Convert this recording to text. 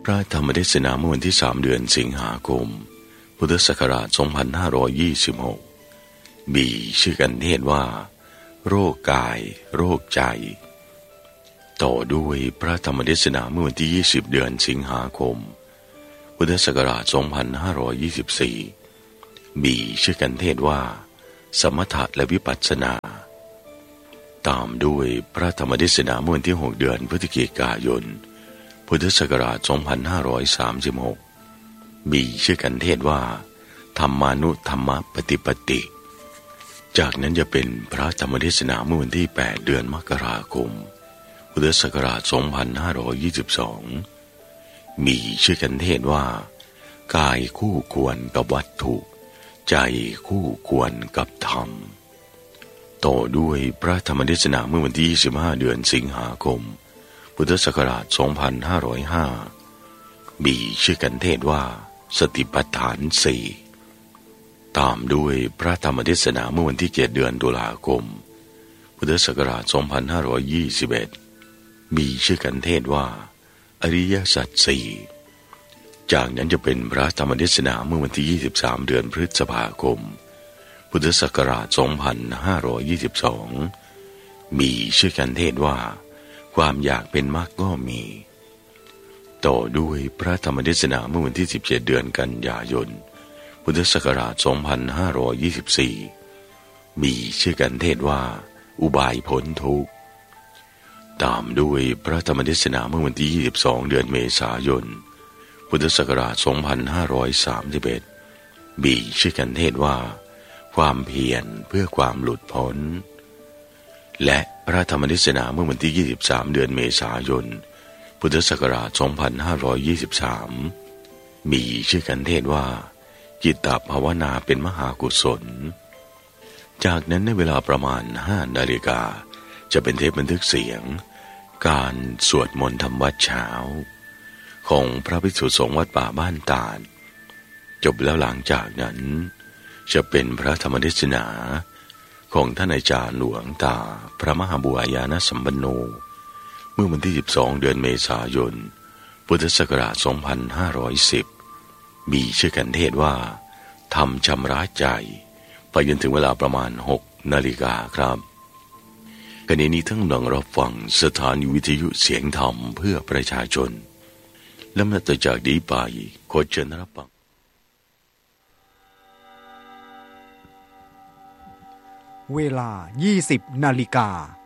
พระธรรมเทศนาเมื่อวันที่3เดือนสิงหาคมพุทธศักราช2526มีชื่อกันเทศว่าโรคกายโรคใจต่อด้วยพระธรรมเทศนาเมื่อวันที่20เดือนสิงหาคมพุทธศักราช2524มีชื่อกันเทศว่าสมถะและวิปัสสนาตามด้วยพระธรรมเทศนาเมื่อวันที่6เดือนพฤศจิกายนพุทธศักราช2536มีชื่อกันเทศว่าธรรมานุธรรมปฏิปติจากนั้นจะเป็นพระธรรมเทศนาเมื่อวันที่8เดือนมกราคมพุทธศักราช2522มีชื่อกันเทศว่ากายคู่ควรกับวัตถุใจคู่ควรกับธรรมต่อด้วยพระธรรมเทศนาเมื่อวันที่25เดือนสิงหาคมพุทธศักราช2505มีชื่อกันเทศว่าสติปัฏฐาน4ตามด้วยพระธรรมเทศนาเมื่อวันที่7เดือนตุลาคมพุทธศักราช2521มีชื่อกันเทศว่าอริยสัจ4จากนั้นจะเป็นพระธรรมเทศนาเมื่อวันที่23เดือนพฤษภาคมพุทธศักราช2522มีชื่อกันเทศว่าความอยากเป็นมรรคก็มีต่อด้วยพระธรรมเทศนาเมื่อวันที่17เดือนกันยายนพุทธศักราช2524มีชื่อกันเทศว่าอุบายพ้นทุกข์ตามด้วยพระธรรมเทศนาเมื่อวันที่22เดือนเมษายนพุทธศักราช2531มีชื่อกันเทศว่าความเพียรเพื่อความหลุดพ้นและพระธรรมเทศนาเมื่อวันที่23เดือนเมษายนพุทธศักราช2523มีชื่อกันเทศว่าจิตตภาวนาเป็นมหากุศลจากนั้นในเวลาประมาณ 5 นาฬิกาจะเป็นเทปบันทึกเสียงการสวดมนต์ธรรมวัดเช้าของพระภิกษุสงฆ์วัดป่าบ้านตาดจบแล้วหลังจากนั้นจะเป็นพระธรรมเทศนาของท่านอาจารย์หลวงตาพระมหาบุญญาณสัมปันโนเมื่อวันที่12เดือนเมษายนพุทธศักราช2510มีชื่อกันเทศว่าธรรมชำระใจไปจนถึงเวลาประมาณ 6 นาฬิกาครับขณะนี้ทั้งกำลังรับฟังสถานีวิทยุเสียงธรรมเพื่อประชาชนและนับจากนี้ไปขอเชิญรับฟังเวลา 20 นาฬิกา